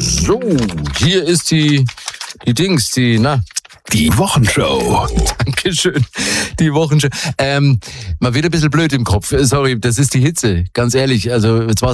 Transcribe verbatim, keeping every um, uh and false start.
So, hier ist die, die Dings, die, na, Die Wochenshow. Dankeschön. Die Wochenshow. Ähm, mal wieder ein bisschen blöd im Kopf. Sorry, das ist die Hitze. Ganz ehrlich. Also, jetzt war